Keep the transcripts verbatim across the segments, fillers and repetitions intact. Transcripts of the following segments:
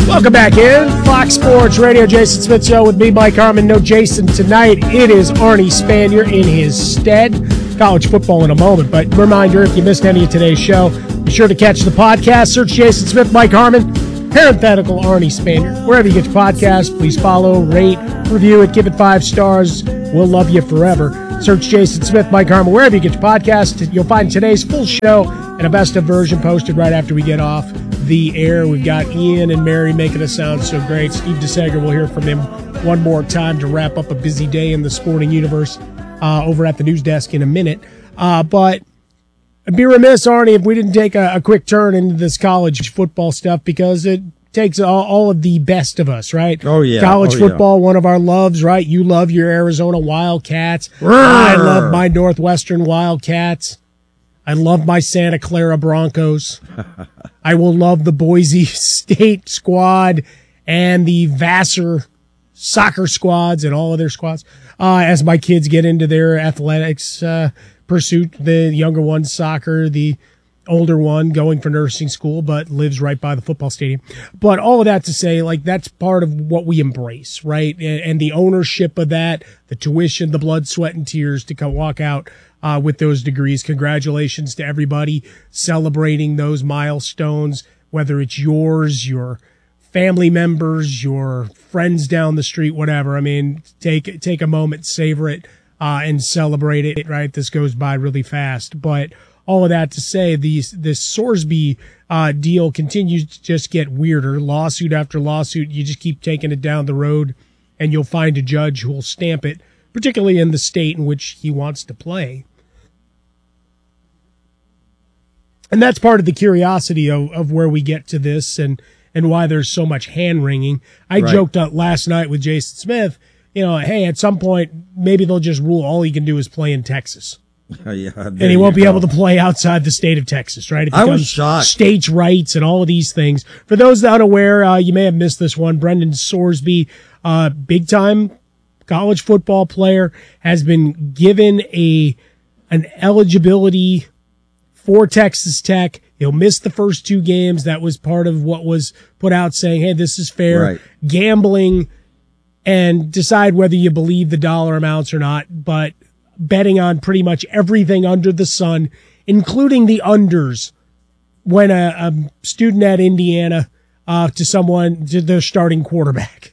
Welcome back in. Fox Sports Radio, Jason Smith Show with me, Mike Harmon. No Jason tonight. It is Arnie Spanier in his stead. College football in a moment, but reminder, if you missed any of today's show, be sure to catch the podcast. Search Jason Smith, Mike Harmon, parenthetical Arnie Spanier. Wherever you get your podcast, please follow, rate, review it, give it five stars. We'll love you forever. Search Jason Smith, Mike Harmon, wherever you get your podcast. You'll find today's full show and a best of version posted right after we get off the air. We've got Ian and Mary making us sound so great. Steve DeSager, we'll hear from him one more time to wrap up a busy day in the sporting universe uh, over at the news desk in a minute. Uh, but I'd be remiss, Arnie, if we didn't take a, a quick turn into this college football stuff, because it takes all, all of the best of us, right? Oh, yeah. College oh, football, yeah. one of our loves, right? You love your Arizona Wildcats. I love my Northwestern Wildcats. I love my Santa Clara Broncos. I will love the Boise State squad and the Vassar soccer squads and all of their squads uh, as my kids get into their athletics uh, pursuit. The younger one, soccer, the older one going for nursing school, but lives right by the football stadium. But all of that to say, like, that's part of what we embrace, right? And, and the ownership of that, the tuition, the blood, sweat, and tears to come walk out uh, with those degrees. Congratulations to everybody celebrating those milestones, whether it's yours, your family members, your friends down the street, whatever. I mean, take, take a moment, savor it, uh, and celebrate it, right? This goes by really fast, but all of that to say, these this Sorsby uh, deal continues to just get weirder. Lawsuit after lawsuit, you just keep taking it down the road, and you'll find a judge who will stamp it, particularly in the state in which he wants to play. And that's part of the curiosity of, of where we get to this and, and why there's so much hand-wringing. I right. joked out last night with Jason Smith, you know, hey, at some point, maybe they'll just rule all he can do is play in Texas. Oh, yeah, and he won't be go. able to play outside the state of Texas, right? It I was shocked. States' rights and all of these things. For those unaware, uh, you may have missed this one. Brendan Sorsby, uh, big-time college football player, has been given a an eligibility for Texas Tech. He'll miss the first two games. That was part of what was put out, saying, hey, this is fair. Right. Gambling, and decide whether you believe the dollar amounts or not. But betting on pretty much everything under the sun, including the unders, when a, a student at Indiana uh, to someone, to their starting quarterback,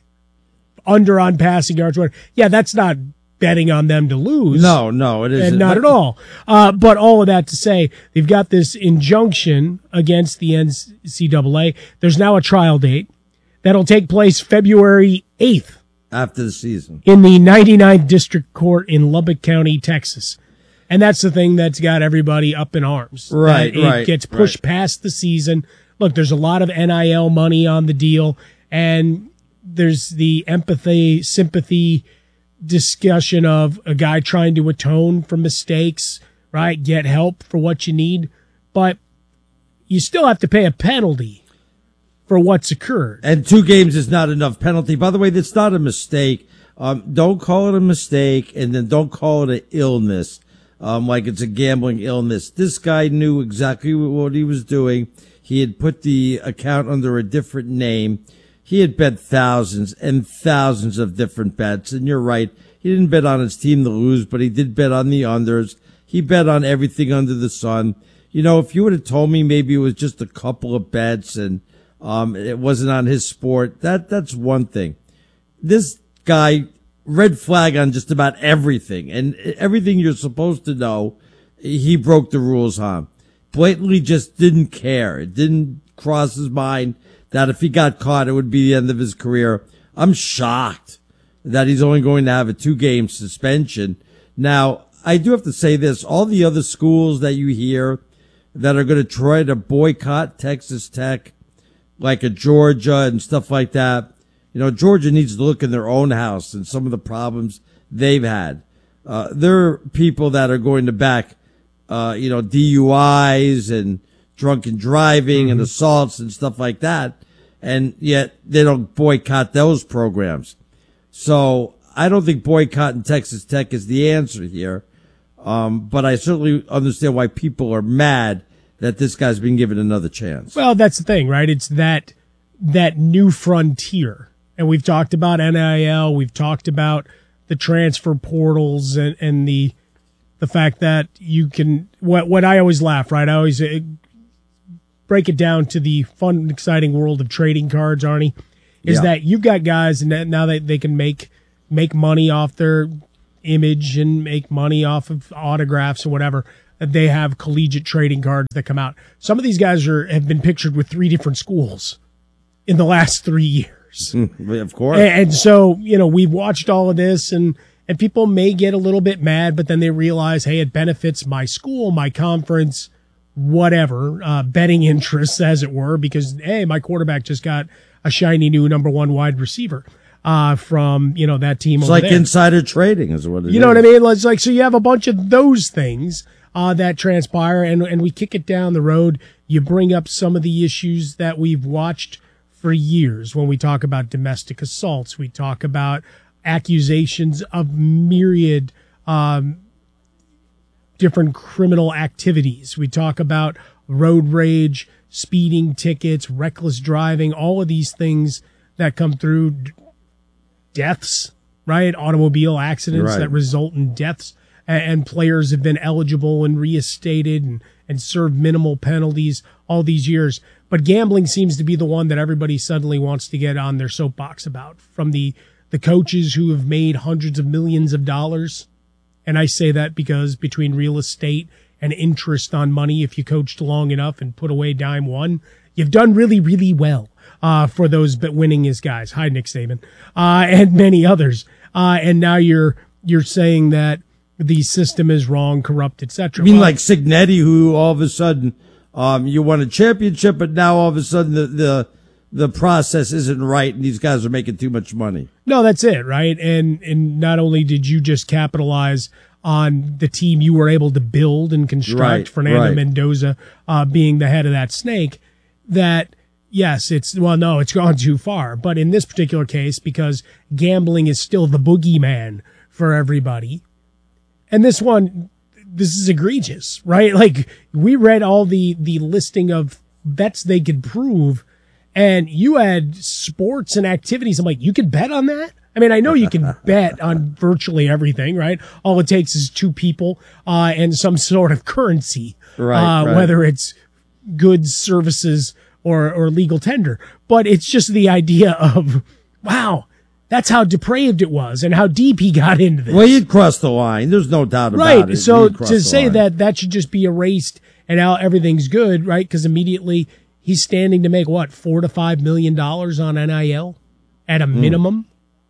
under on passing yards. Yeah, that's not betting on them to lose. No, no, it isn't. And not at all. Uh, but all of that to say, they've got this injunction against the N C double A. There's now a trial date that'll take place February eighth. After the season. In the ninety-ninth District Court in Lubbock County, Texas. And that's the thing that's got everybody up in arms. Right, it right. It gets pushed right. past the season. Look, there's a lot of N I L money on the deal, and there's the empathy, sympathy discussion of a guy trying to atone for mistakes, right? Get help for what you need. But you still have to pay a penalty for what's occurred. And two games is not enough penalty. By the way, that's not a mistake. Um, don't call it a mistake, and then don't call it an illness, um, like it's a gambling illness. This guy knew exactly what he was doing. He had put the account under a different name. He had bet thousands and thousands of different bets, and you're right. He didn't bet on his team to lose, but he did bet on the unders. He bet on everything under the sun. You know, if you would have told me maybe it was just a couple of bets and Um, it wasn't on his sport, That that's one thing. This guy, red flag on just about everything, and everything you're supposed to know, he broke the rules on. Blatantly just didn't care. It didn't cross his mind that if he got caught, it would be the end of his career. I'm shocked that he's only going to have a two-game suspension. Now, I do have to say this. All the other schools that you hear that are going to try to boycott Texas Tech, like a Georgia and stuff like that. You know, Georgia needs to look in their own house and some of the problems they've had. Uh, there are people that are going to back, uh, you know, D U Is and drunken driving mm-hmm. and assaults and stuff like that. And yet they don't boycott those programs. So I don't think boycotting Texas Tech is the answer here. Um, but I certainly understand why people are mad that this guy's been given another chance. Well, that's the thing, right? It's that that new frontier. And we've talked about N I L, we've talked about the transfer portals and, and the the fact that you can, what what I always laugh, right? I always uh, break it down to the fun and exciting world of trading cards, Arnie, is Yeah. that you've got guys and that now that they can make make money off their image and make money off of autographs and whatever. They have collegiate trading cards that come out. Some of these guys are have been pictured with three different schools in the last three years. Of course. And, and so, you know, we've watched all of this and, and people may get a little bit mad, but then they realize, hey, it benefits my school, my conference, whatever, uh, betting interests, as it were, because, hey, my quarterback just got a shiny new number one wide receiver uh, from, you know, that team It's over like there. insider trading is what it is. You know what I mean? It's like, so you have a bunch of those things uh, that transpire, and, and we kick it down the road. You bring up some of the issues that we've watched for years when we talk about domestic assaults. We talk about accusations of myriad um, different criminal activities. We talk about road rage, speeding tickets, reckless driving, all of these things that come through, deaths, right? Automobile accidents Right. that result in deaths, and, and players have been eligible and reinstated and, and served minimal penalties all these years. But gambling seems to be the one that everybody suddenly wants to get on their soapbox about, from the, the coaches who have made hundreds of millions of dollars. And I say that because between real estate and interest on money, if you coached long enough and put away dime one, you've done really, really well uh, for those winningest guys. Hi, Nick Saban, uh, and many others. Uh, and now you're you're saying that the system is wrong, corrupt, et cetera. I mean, Well, like Signetti, who all of a sudden, um, you won a championship, but now all of a sudden the, the, the process isn't right and these guys are making too much money. No, that's it, right? And and not only did you just capitalize on the team you were able to build and construct, Right, Fernando right. Mendoza uh, being the head of that snake, that, yes, it's, well, no, it's gone too far. But in this particular case, because gambling is still the boogeyman for everybody, and this one, this is egregious, right? Like, we read all the, the listing of bets they could prove, and you had sports and activities. I'm like, you could bet on that? I mean, I know you can bet on virtually everything, right? All it takes is two people uh, and some sort of currency, Right, uh, right. whether it's goods, services, or, or legal tender. But it's just the idea of, wow, that's how depraved it was and how deep he got into this. Well, you'd cross the line. There's no doubt about Right. it. So You'd cross to the say line. that that should just be erased and now everything's good, right? Because immediately he's standing to make what, four to five million dollars on N I L at a minimum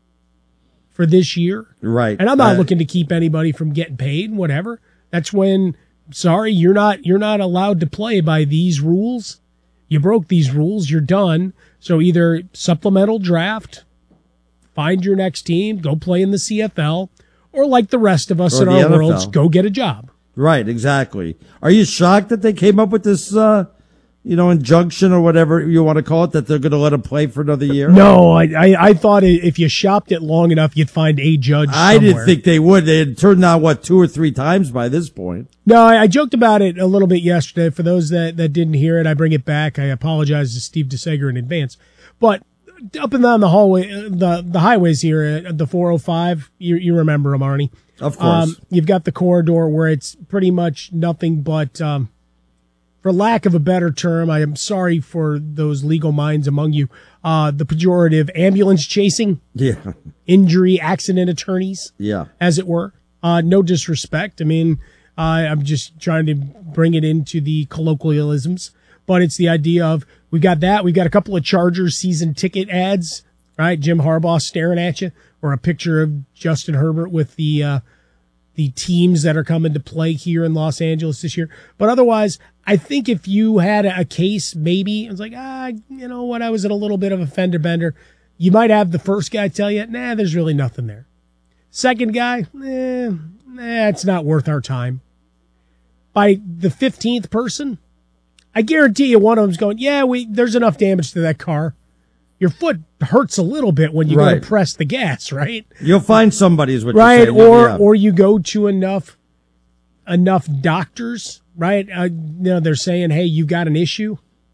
for this year. Right. And I'm not Uh, looking to keep anybody from getting paid, whatever. That's when, sorry, you're not you're not allowed to play by these rules. You broke these rules, you're done. So either supplemental draft, find your next team, go play in the C F L, or like the rest of us Or in the our N F L. worlds, go get a job. Right, exactly. Are you shocked that they came up with this, uh, you know, injunction or whatever you want to call it, that they're going to let him play for another year? No, I, I I thought if you shopped it long enough, you'd find a judge I somewhere. didn't think they would. They had turned down, what, two or three times by this point. No, I, I joked about it a little bit yesterday. For those that, that didn't hear it, I bring it back. I apologize to Steve DeSager in advance. But up and down the hallway, uh, the the highways here, uh, the four oh five, you you remember them, Arnie. Of course. Um, you've got the corridor where it's pretty much nothing but, um, for lack of a better term, I am sorry for those legal minds among you, uh, the pejorative ambulance chasing, Yeah. injury, accident attorneys, Yeah. as it were. Uh, no disrespect. I mean, uh, I'm just trying to bring it into the colloquialisms, but it's the idea of, we've got that. We've got a couple of Chargers season ticket ads, right? Jim Harbaugh staring at you, or a picture of Justin Herbert with the, uh, the teams that are coming to play here in Los Angeles this year. But otherwise, I think if you had a case, maybe it's like, ah, you know what? I was in a little bit of a fender bender. You might have the first guy tell you, nah, there's really nothing there. Second guy, eh, nah, it's not worth our time. By the fifteenth person, I guarantee you one of them's going, yeah, we, there's enough damage to that car. Your foot hurts a little bit when you go Right. to press the gas, right? You'll find somebody is what Right. you're saying. Or, Yeah. or you go to enough, enough doctors, right? Uh, you know, they're saying, hey, you've got an issue. It's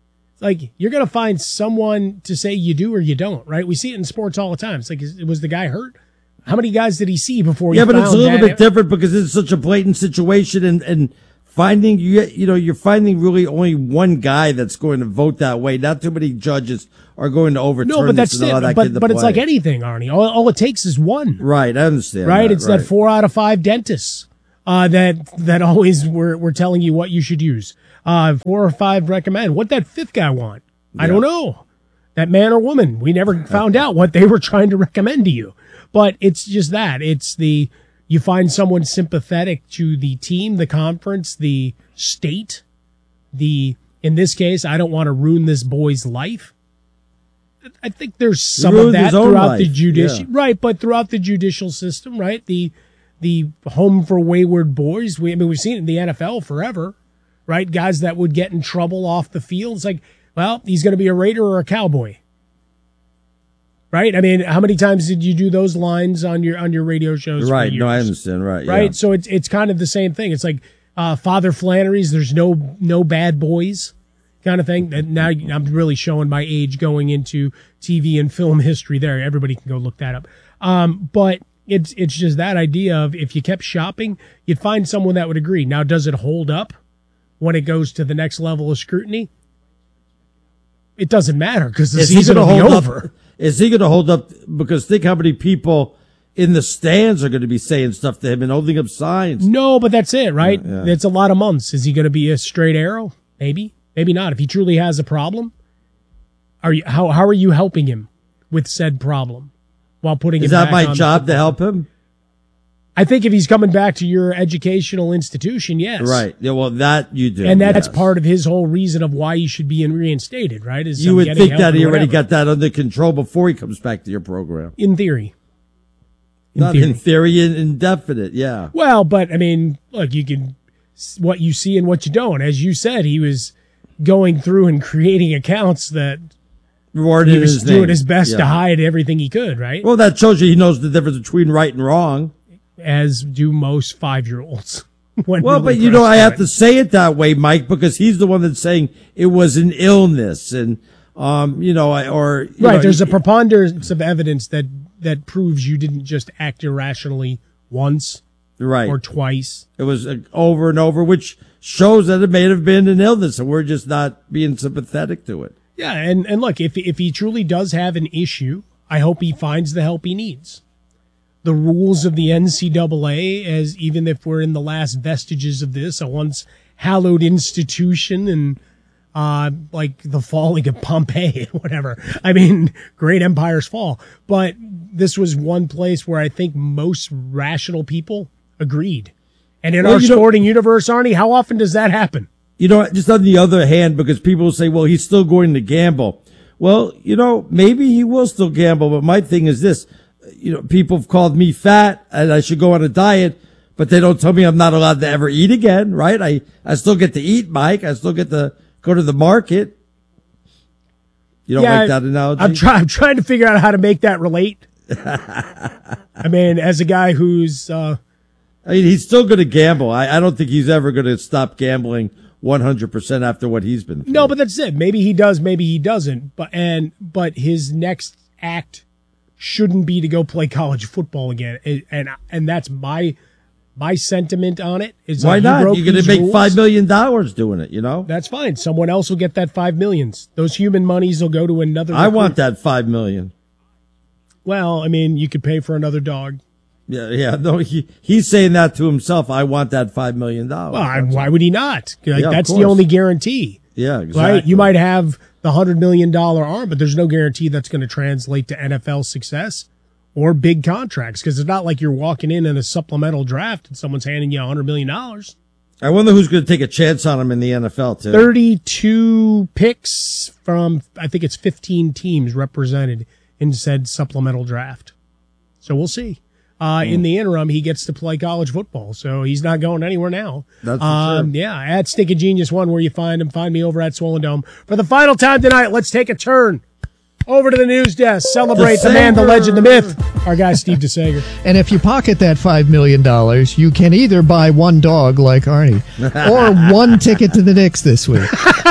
like, you're going to find someone to say you do or you don't, right? We see it in sports all the time. It's like, is, was the guy hurt? How many guys did he see before? Yeah, he but found it's a little that? bit different because it's such a blatant situation, and and finding you you know you're finding really only one guy that's going to vote that way. Not too many judges are going to overturn. No, but that's this and allow it. that But kid to but it's play. like anything, Arnie. All, all it takes is one. Right, I understand. Right, that, it's right. that four out of five dentists uh, that that always were were telling you what you should use. Uh, four or five recommend. What that fifth guy want? I Yeah. don't know. That man or woman, we never found out what they were trying to recommend to you. But it's just that. It's the, you find someone sympathetic to the team, the conference, the state, the, in this case, I don't want to ruin this boy's life. I think there's some Ruined of that his own throughout life, the judicial, yeah. right, but throughout the judicial system, right? The, the home for wayward boys. We, I mean, we've seen it in the N F L forever, right? Guys that would get in trouble off the field. It's like, well, he's going to be a Raider or a Cowboy. Right? I mean, how many times did you do those lines on your on your radio shows? Right. For No, I years? understand. Right. Right. Yeah. So it's it's kind of the same thing. It's like uh, Father Flannery's. There's no no bad boys, kind of thing. And now I'm really showing my age going into T V and film history. There, everybody can go look that up. Um, but it's it's just that idea of if you kept shopping, you'd find someone that would agree. Now, does it hold up when it goes to the next level of scrutiny? It doesn't matter because the Is he season going to will be hold over. up? Is he going to hold up? Because think how many people in the stands are going to be saying stuff to him and holding up signs. No, but that's it, right? Yeah, yeah. It's a lot of months. Is he going to be a straight arrow? Maybe, maybe not. If he truly has a problem, are you how how are you helping him with said problem while putting Is him that back my on the job to football? help him? I think if he's coming back to your educational institution, yes, Right. Yeah. Well, that you do, and that's yes. part of his whole reason of why he should be reinstated, right? Is You some would getting think help that or he already whatever. got that under control before he comes back to your program. in theory. In Not theory. in theory, in indefinite. Yeah. Well, but I mean, look, you can what you see and what you don't. As you said, he was going through and creating accounts that Rewarded he was his doing name. his best Yeah. to hide everything he could, right? Well, that shows you he knows the difference between right and wrong. As do most five-year-olds. when Well, really but you know, pressed I on have it. to say it that way, Mike, because he's the one that's saying it was an illness, and um, you know, I, or you Right, know, there's a he- preponderance of evidence that that proves you didn't just act irrationally once right. or twice. It was uh, over and over, which shows that it may have been an illness, and we're just not being sympathetic to it. Yeah, and, and look, if if he truly does have an issue, I hope he finds the help he needs. The rules of the N C double A, as even if we're in the last vestiges of this, a once hallowed institution and uh, like the falling of Pompeii, whatever. I mean, great empires fall. But this was one place where I think most rational people agreed. And in Well, our you know- sporting universe, Arnie, how often does that happen? You know, just on the other hand, because people will say, well, he's still going to gamble. Well, you know, maybe he will still gamble, but my thing is this. You know, people have called me fat and I should go on a diet, but they don't tell me I'm not allowed to ever eat again, right? I, I still get to eat, Mike. I still get to go to the market. You don't Yeah, like that analogy? I'm, try- I'm trying to figure out how to make that relate. I mean, as a guy who's, uh, I mean, he's still going to gamble. I, I don't think he's ever going to stop gambling one hundred percent after what he's been through. no, but that's it. Maybe he does, maybe he doesn't. But, and, but his next act shouldn't be to go play college football again. And, and, and that's my, my sentiment on it is Why like, he not? broke You're going these to make rules. five million dollars doing it, you know? That's fine. Someone else will get that five millions. Those human monies will go to another. I recruit. want that five million. Well, I mean, you could pay for another dog. Yeah, yeah. No, he, he's saying that to himself. I want that five million dollars. Well, I, why would he not? Like, Yeah, of that's the course. only guarantee. Yeah, exactly. Right? You might have the hundred million dollar arm, but there's no guarantee that's going to translate to N F L success or big contracts because it's not like you're walking in in a supplemental draft and someone's handing you a hundred million dollars. I wonder who's going to take a chance on him in the N F L too. Thirty-two picks from I think it's fifteen teams represented in said supplemental draft. So we'll see. Uh, Mm. In the interim, he gets to play college football, so he's not going anywhere now. That's for um, sure. Yeah, at Stinking Genius One, where you find him. Find me over at Swollen Dome. For the final time tonight, let's take a turn over to the news desk. Celebrate the man, the legend, the myth. Our guy, Steve DeSager. And if you pocket that five million dollars, you can either buy one dog like Arnie or one ticket to the Knicks this week.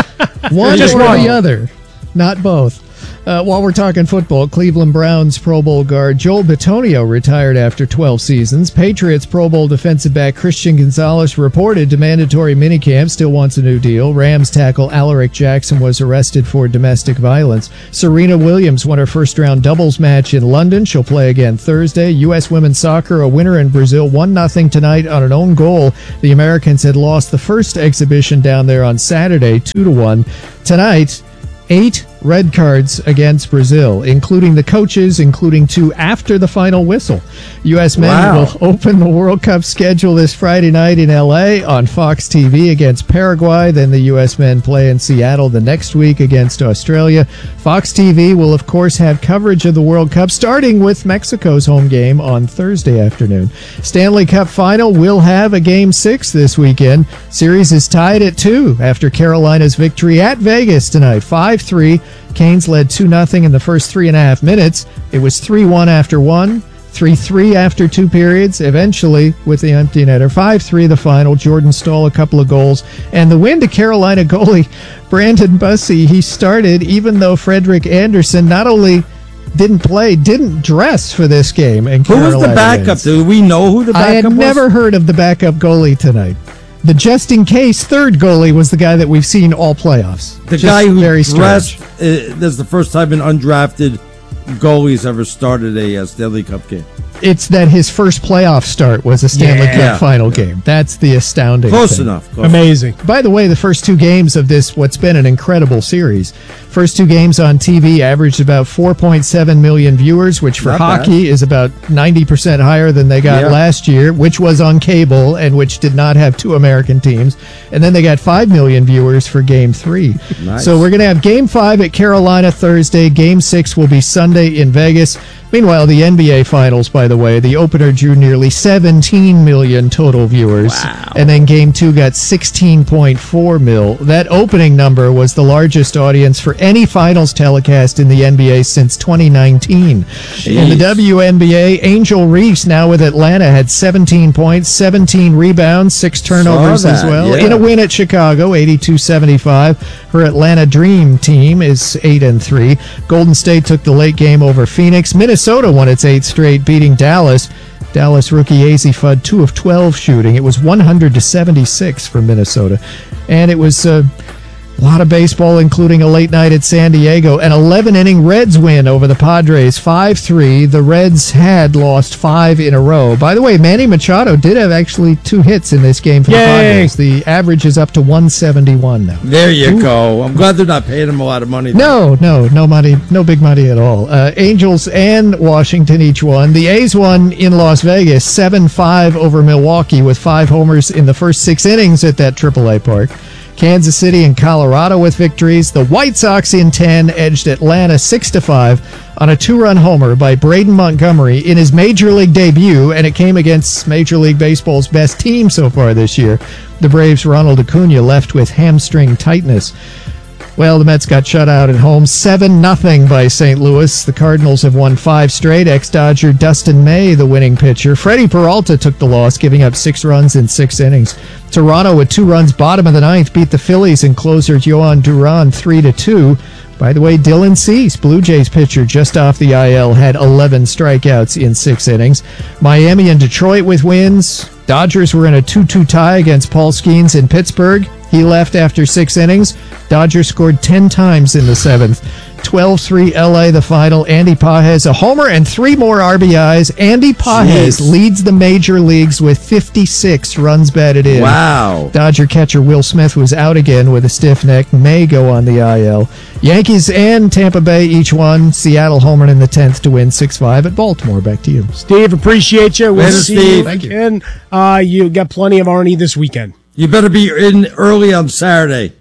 One Just or one. the other, not both. Uh, while we're talking football, Cleveland Browns Pro Bowl guard Joel Bitonio retired after twelve seasons. Patriots Pro Bowl defensive back Christian Gonzalez reported to mandatory minicamp, still wants a new deal. Rams tackle Alaric Jackson was arrested for domestic violence. Serena Williams won her first-round doubles match in London. She'll play again Thursday. U S women's soccer, a winner in Brazil, one nothing tonight on an own goal. The Americans had lost the first exhibition down there on Saturday, two to one. Tonight, eight red cards against Brazil, including the coaches, including two after the final whistle. U S men Wow. will open the World Cup schedule this Friday night in L A on Fox T V against Paraguay. Then the U S men play in Seattle the next week against Australia. Fox T V will, of course, have coverage of the World Cup, starting with Mexico's home game on Thursday afternoon. Stanley Cup Final will have a Game six this weekend. Series is tied at two after Carolina's victory at Vegas tonight, five three. Canes led two nothing in the first three and a half minutes. It was three one after one, three three after two periods, eventually with the empty netter. five three the final. Jordan Stahl a couple of goals. And the win to Carolina goalie Brandon Bussey. He started even though Frederick Anderson not only didn't play, didn't dress for this game. And Who was Carolina the backup? wins. Do we know who the I backup had was? never heard of the backup goalie tonight. The just-in-case third goalie was the guy that we've seen all playoffs. The Just guy who very dressed. strange. Uh, this is the first time an undrafted goalie's ever started a uh, Stanley Cup game. It's that his first playoff start was a Stanley Yeah. Cup final game. That's the astounding Close thing. enough. Close Amazing. By the way, the first two games of this, what's been an incredible series, first two games on T V averaged about four point seven million viewers, which for Not hockey is about ninety percent higher than they got Yeah. last year, which was on cable and which did not have two American teams. And then they got five million viewers for game three. Nice. So we're going to have game five at Carolina Thursday. Game six will be Sunday in Vegas. Meanwhile, the N B A Finals, by the way, the opener drew nearly seventeen million total viewers. Wow. And then game two got sixteen point four mil. That opening number was the largest audience for any finals telecast in the N B A since twenty nineteen. In the Jeez. W N B A, Angel Reese, now with Atlanta, had seventeen points, seventeen rebounds, six turnovers as that, well. yeah. In a win at Chicago, eighty-two seventy-five. Her Atlanta Dream team is eight and three. Golden State took the late game over Phoenix. Minnesota won its eighth straight, beating Dallas. Dallas rookie A Z Fudd, two of twelve shooting. It was one hundred to seventy-six for Minnesota. And it was uh, a lot of baseball, including a late night at San Diego. An eleven-inning Reds win over the Padres, five three. The Reds had lost five in a row. By the way, Manny Machado did have actually two hits in this game for the Yay. Padres. The average is up to one seventy-one now. There you go. I'm glad they're not paying him a lot of money. No, no, no money, no big money at all. Uh, Angels and Washington each won. The A's won in Las Vegas, seven five over Milwaukee with five homers in the first six innings at that triple A park. Kansas City and Colorado with victories. The White Sox in ten edged Atlanta six to five on a two-run homer by Braden Montgomery in his Major League debut, and it came against Major League Baseball's best team so far this year. The Braves' Ronald Acuna left with hamstring tightness. Well, the Mets got shut out at home seven nothing by Saint Louis. The Cardinals have won five straight. Ex-Dodger Dustin May, the winning pitcher. Freddie Peralta took the loss, giving up six runs in six innings. Toronto, with two runs bottom of the ninth, beat the Phillies and closer Johan Duran three to two. By the way, Dylan Cease, Blue Jays pitcher just off the I L, had eleven strikeouts in six innings. Miami and Detroit with wins. Dodgers were in a two two tie against Paul Skeens in Pittsburgh. He left after six innings. Dodgers scored ten times in the seventh. twelve three L A the final. Andy Pages a homer and three more R B Is. Andy Pages Jeez. leads the major leagues with fifty-six runs batted in. Wow. Dodger catcher Will Smith was out again with a stiff neck. May go on the I L. Yankees and Tampa Bay each won. Seattle homered in the tenth to win six five at Baltimore. Back to you. Steve, appreciate you. We'll Later, see Steve. you Thank you. again. Uh, you got plenty of Arnie this weekend. You better be in early on Saturday.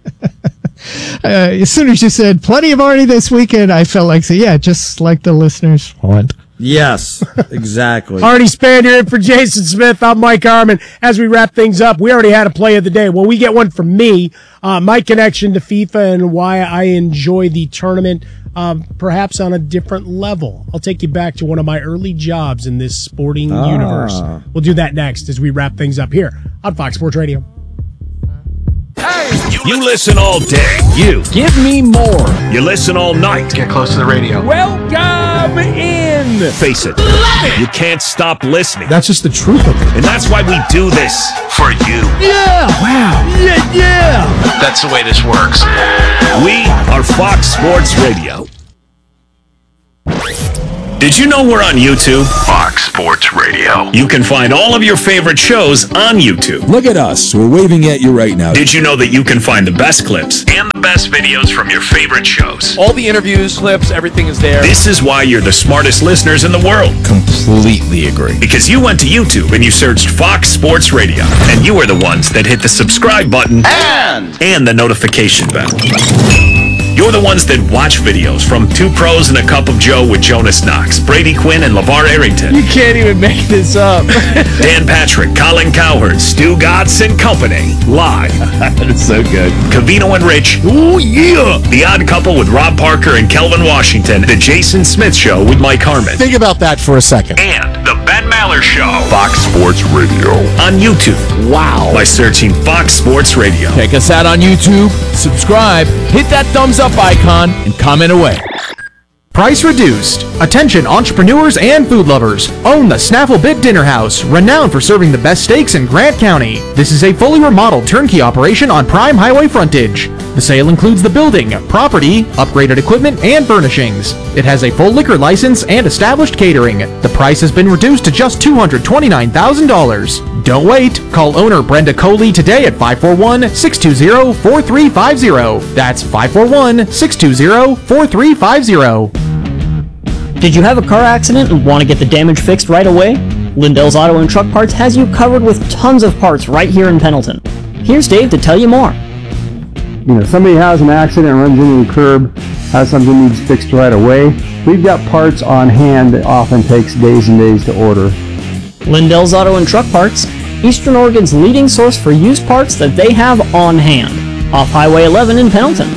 Uh, as soon as you said plenty of Arnie this weekend, I felt like, so yeah, just like the listeners want. Yes, exactly. Arnie Spanier in for Jason Smith. I'm Mike Harmon. As we wrap things up, we already had a play of the day. Well, we get one from me. Uh, my connection to FIFA and why I enjoy the tournament, um, perhaps on a different level. I'll take you back to one of my early jobs in this sporting Ah. universe. We'll do that next as we wrap things up here on Fox Sports Radio. You You listen all day. You. Give me more. You listen all night. Get close to the radio. Welcome in. Face it. You can't stop listening. That's just the truth of it. And that's why we do this. For you. Yeah. Wow. Yeah, yeah. That's the way this works. We are Fox Sports Radio. Did you know we're on YouTube? Fox Sports Radio. You can find all of your favorite shows on YouTube. Look at us. We're waving at you right now. Did you know that you can find the best clips and the best videos from your favorite shows? All the interviews, clips, everything is there. This is why you're the smartest listeners in the world. Completely agree. Because you went to YouTube and you searched Fox Sports Radio. And you are the ones that hit the subscribe button And, and the notification bell. You're the ones that watch videos from Two Pros and a Cup of Joe with Jonas Knox, Brady Quinn, and LeVar Arrington. You can't even make this up. Dan Patrick, Colin Cowherd, Stu Gatz and Company. Live. That's so good. Cavino and Rich. Oh, yeah. The Odd Couple with Rob Parker and Kelvin Washington. The Jason Smith Show with Mike Harmon. Think about that for a second. And The Ben Maller Show. Fox Sports Radio. On YouTube. Wow. By searching Fox Sports Radio. Check us out on YouTube. Subscribe. Hit that thumbs up icon and comment away. Price reduced. Attention entrepreneurs and food lovers. Own the Snaffle Bit Dinner House, renowned for serving the best steaks in Grant County. This is a fully remodeled turnkey operation on prime highway frontage. The sale includes the building, property, upgraded equipment, and furnishings. It has a full liquor license and established catering. The price has been reduced to just two hundred twenty-nine thousand dollars. Don't wait. Call owner Brenda Coley today at five four one, six two zero, four three five zero. That's five four one, six two zero, four three five zero. Did you have a car accident and want to get the damage fixed right away? Lindell's Auto and Truck Parts has you covered with tons of parts right here in Pendleton. Here's Dave to tell you more. You know, somebody has an accident, runs into a curb, has something needs fixed right away. We've got parts on hand that often takes days and days to order. Lindell's Auto and Truck Parts, Eastern Oregon's leading source for used parts that they have on hand. Off Highway eleven in Pendleton.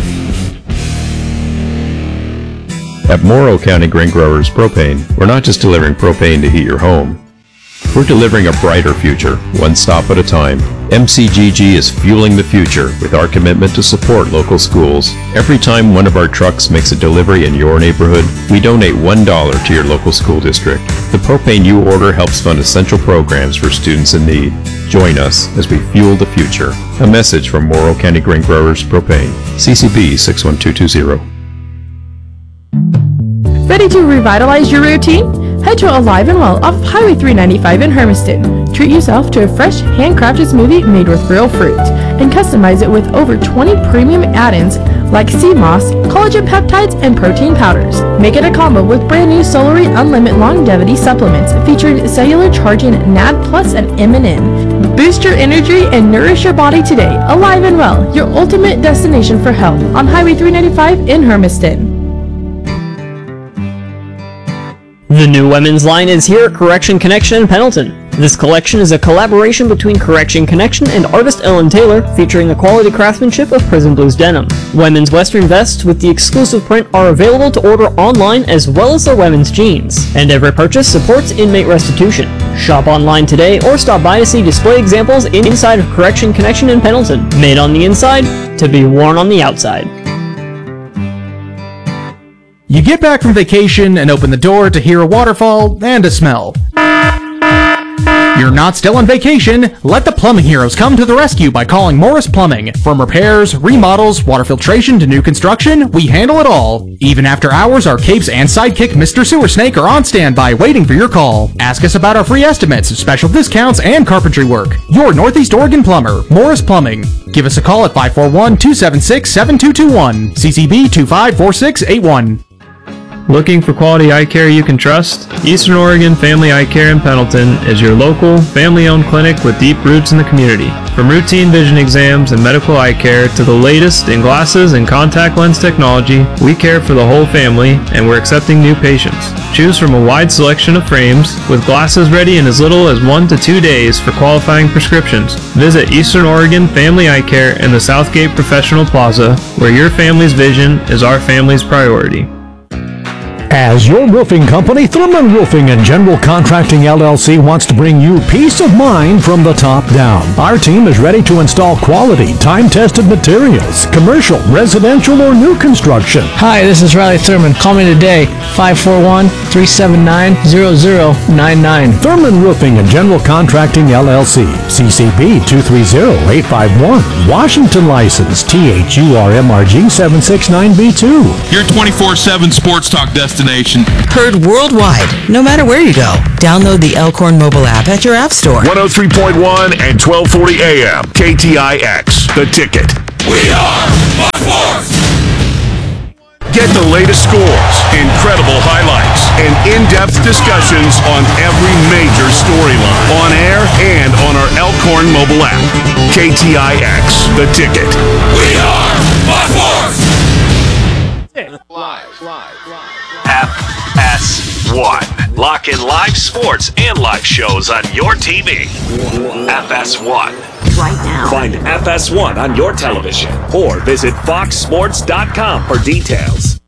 At Morrow County Grain Growers Propane, we're not just delivering propane to heat your home. We're delivering a brighter future, one stop at a time. M C G G is fueling the future with our commitment to support local schools. Every time one of our trucks makes a delivery in your neighborhood, we donate one dollar to your local school district. The propane you order helps fund essential programs for students in need. Join us as we fuel the future. A message from Morrow County Grain Growers Propane. C C B six one two two zero. Ready to revitalize your routine? Head to Alive and Well off Highway three ninety-five in Hermiston. Treat yourself to a fresh, handcrafted smoothie made with real fruit, and customize it with over twenty premium add-ins like sea moss, collagen peptides, and protein powders. Make it a combo with brand new Solary Unlimited Longevity supplements featuring cellular charging N A D Plus and M and N. Boost your energy and nourish your body today. Alive and Well, your ultimate destination for health on Highway three ninety-five in Hermiston. The new women's line is here at Correction Connection in Pendleton. This collection is a collaboration between Correction Connection and artist Ellen Taylor, featuring the quality craftsmanship of Prison Blues denim. Women's western vests with the exclusive print are available to order online, as well as their women's jeans. And every purchase supports inmate restitution. Shop online today or stop by to see display examples inside of Correction Connection in Pendleton. Made on the inside, to be worn on the outside. You get back from vacation and open the door to hear a waterfall and a smell. You're not still on vacation. Let the plumbing heroes come to the rescue by calling Morris Plumbing. From repairs, remodels, water filtration to new construction, we handle it all. Even after hours, our capes and sidekick Mister Sewer Snake are on standby waiting for your call. Ask us about our free estimates, special discounts, and carpentry work. Your Northeast Oregon plumber, Morris Plumbing. Give us a call at five four one, two seven six, seven two two one, C C B two five four six eight one. Looking for quality eye care you can trust? Eastern Oregon Family Eye Care in Pendleton is your local, family-owned clinic with deep roots in the community. From routine vision exams and medical eye care to the latest in glasses and contact lens technology, we care for the whole family, and we're accepting new patients. Choose from a wide selection of frames, with glasses ready in as little as one to two days for qualifying prescriptions. Visit Eastern Oregon Family Eye Care in the Southgate Professional Plaza, where your family's vision is our family's priority. As your roofing company, Thurman Roofing and General Contracting L L C wants to bring you peace of mind from the top down. Our team is ready to install quality, time-tested materials, commercial, residential, or new construction. Hi, this is Riley Thurman. Call me today, five four one, three seven nine, zero zero nine nine. Thurman Roofing and General Contracting L L C, C C B two three zero eight five one, Washington license T H U R M R G seven six nine B two. Your twenty-four seven sports talk destination. Heard worldwide, no matter where you go. Download the Elkhorn mobile app at your app store. one oh three point one and twelve forty A M, K T I X, The Ticket. We are Fox Sports! Get the latest scores, incredible highlights, and in-depth discussions on every major storyline, on air and on our Elkhorn mobile app. K T I X, The Ticket. We are Fox Sports! Live, live, live. F S one. Lock in live sports and live shows on your T V. F S one. Right now. Find F S one on your television or visit fox sports dot com for details.